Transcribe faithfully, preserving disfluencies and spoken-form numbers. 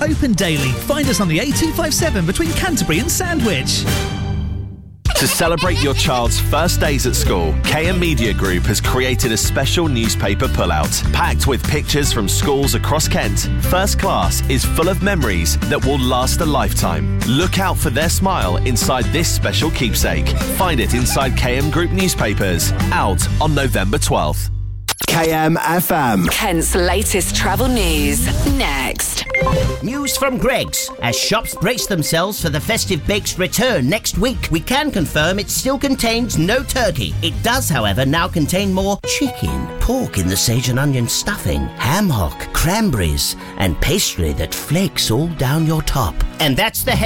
open daily. Find us on the A two fifty-seven between Canterbury and Sandwich. To celebrate your child's first days at school, K M Media Group has created a special newspaper pullout. Packed with pictures from schools across Kent, First Class is full of memories that will last a lifetime. Look out for their smile inside this special keepsake. Find it inside K M Group newspapers, out on November twelfth. K M F M. Kent's latest travel news, next. News from Greggs. As shops brace themselves for the festive bake's return next week, we can confirm it still contains no turkey. It does, however, now contain more chicken, pork in the sage and onion stuffing, ham hock, cranberries, and pastry that flakes all down your top. And that's the